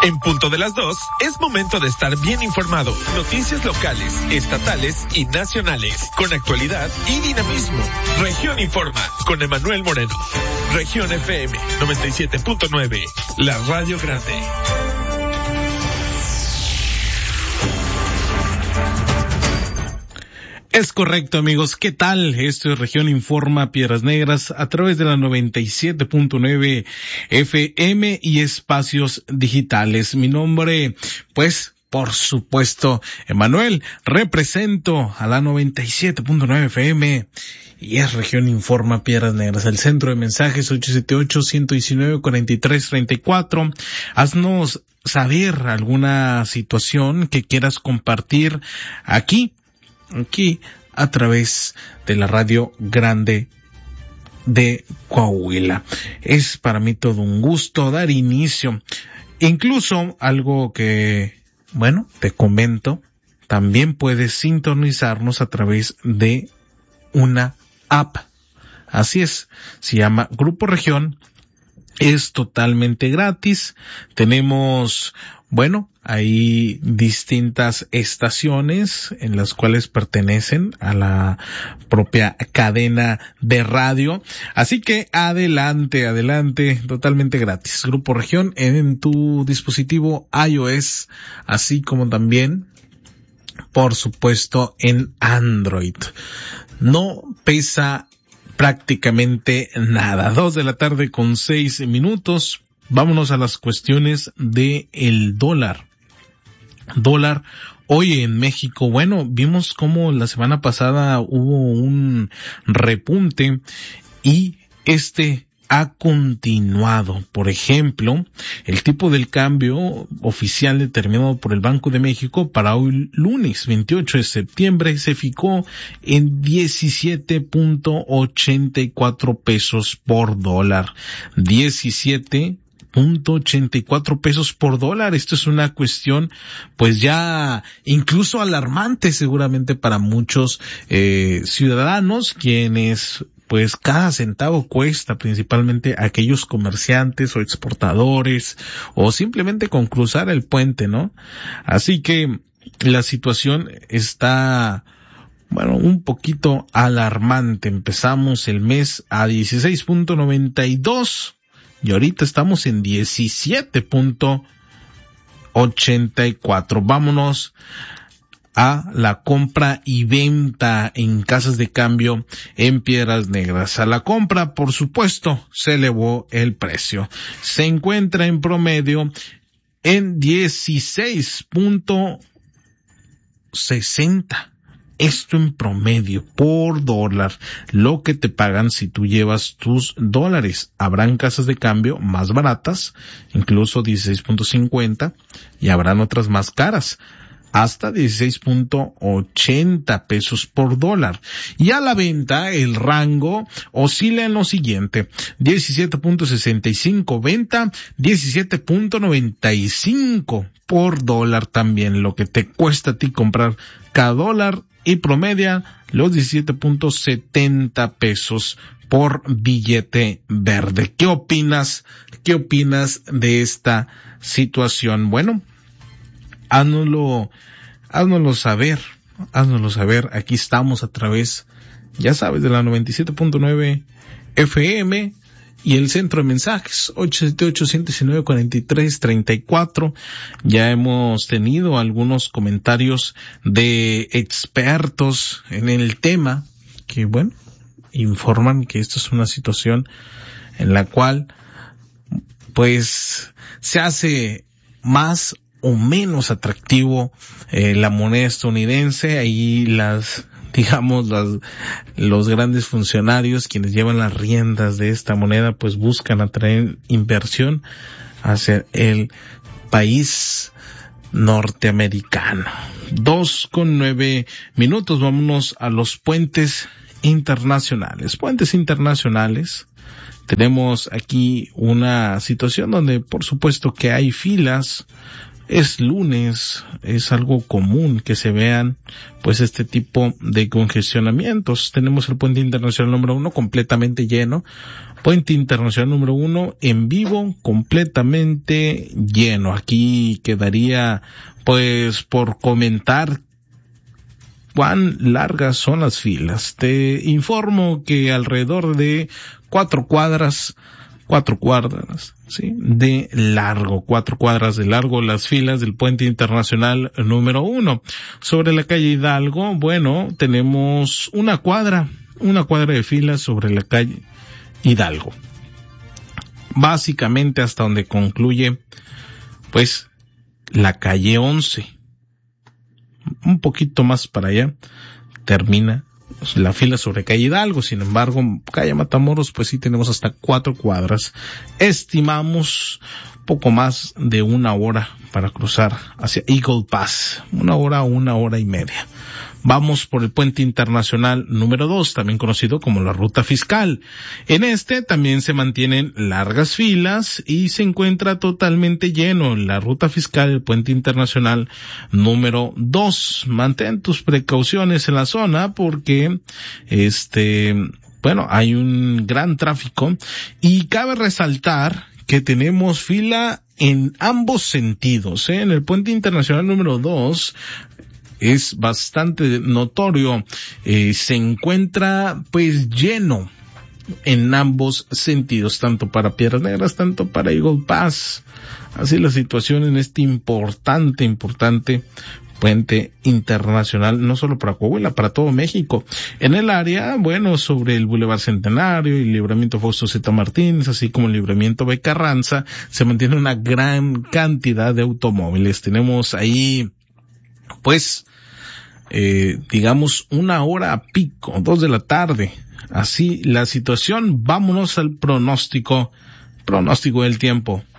En punto de las 2, es momento de estar bien informado. Noticias locales, estatales y nacionales, con actualidad y dinamismo. Región Informa, con Emanuel Moreno. Región FM 97.9, la Radio Grande. Es correcto, amigos. ¿Qué tal? Esto es Región Informa Piedras Negras a través de la 97.9 FM y espacios digitales. Mi nombre, pues, por supuesto, Emanuel. Represento a la 97.9 FM y es Región Informa Piedras Negras. El centro de mensajes 878-119-4334. Haznos saber alguna situación que quieras compartir aquí a través de la Radio Grande de Coahuila. Es para mí todo un gusto dar inicio. Incluso algo que, bueno, te comento, también puedes sintonizarnos a través de una app. Así es, se llama Grupo Región. Es totalmente gratis. Tenemos, bueno, hay distintas estaciones en las cuales pertenecen a la propia cadena de radio. Así que adelante, totalmente gratis. Grupo Región en tu dispositivo iOS, así como también, por supuesto, en Android. No pesa prácticamente nada. 2:06 p.m. Vámonos a las cuestiones de el dólar. Dólar hoy en México. Bueno, vimos cómo la semana pasada hubo un repunte y ha continuado. Por ejemplo, el tipo del cambio oficial determinado por el Banco de México para hoy lunes 28 de septiembre se fijó en 17.84 pesos por dólar. 17.84 pesos por dólar. Esto es una cuestión pues ya incluso alarmante seguramente para muchos ciudadanos, quienes pues cada centavo cuesta, principalmente aquellos comerciantes o exportadores o simplemente con cruzar el puente, ¿no? Así que la situación está, bueno, un poquito alarmante. Empezamos el mes a 16.92 y ahorita estamos en 17.84. Vámonos a la compra y venta en casas de cambio en Piedras Negras. A la compra, por supuesto, se elevó el precio. Se encuentra en promedio en 16.60. Esto en promedio por dólar, lo que te pagan si tú llevas tus dólares. Habrán casas de cambio más baratas, incluso 16.50, y habrán otras más caras, hasta 16.80 pesos por dólar. Y a la venta, el rango oscila en lo siguiente: 17.65 venta, 17.95 por dólar también, lo que te cuesta a ti comprar cada dólar, y promedia los 17.70 pesos por billete verde. ¿Qué opinas de esta situación? Bueno, Háznoslo saber. Aquí estamos a través, ya sabes, de la 97.9 FM y el centro de mensajes 878-119-4334. Ya hemos tenido algunos comentarios de expertos en el tema que, bueno, informan que esto es una situación en la cual, pues, se hace más o menos atractivo la moneda estadounidense. Ahí los grandes funcionarios, quienes llevan las riendas de esta moneda, pues buscan atraer inversión hacia el país norteamericano. 2:09 p.m. Vámonos a los puentes internacionales. Tenemos aquí una situación donde, por supuesto, que hay filas. Es lunes, es algo común que se vean pues este tipo de congestionamientos. Tenemos el puente internacional número 1 completamente lleno, Puente Internacional número 1 en vivo, completamente lleno. Aquí quedaría pues por comentar cuán largas son las filas. Te informo que alrededor de 4 cuadras, ¿sí? De largo, 4 cuadras de largo las filas del Puente Internacional número 1. Sobre la calle Hidalgo, bueno, tenemos una cuadra de filas sobre la calle Hidalgo. Básicamente hasta donde concluye, pues, la calle 11. Un poquito más para allá termina la fila sobre calle Hidalgo. Sin embargo, calle Matamoros, pues sí tenemos hasta 4 cuadras. Estimamos poco más de 1 hora para cruzar hacia Eagle Pass. 1 hora y media. Vamos por el Puente Internacional número 2, también conocido como la Ruta Fiscal. En este también se mantienen largas filas y se encuentra totalmente lleno. La Ruta Fiscal, el Puente Internacional número 2. Mantén tus precauciones en la zona porque, hay un gran tráfico y cabe resaltar que tenemos fila en ambos sentidos, En el Puente Internacional número 2, es bastante notorio, se encuentra pues lleno en ambos sentidos, tanto para Piedras Negras, tanto para Eagle Pass. Así la situación en este importante Puente Internacional, no solo para Coahuila, para todo México. En el área, sobre el Boulevard Centenario y el Libramiento Fausto Z. Martínez, así como el Libramiento B. Carranza, se mantiene una gran cantidad de automóviles. Tenemos ahí, pues, digamos 1 hora a pico, 2 de la tarde. Así la situación. Vámonos al pronóstico del tiempo.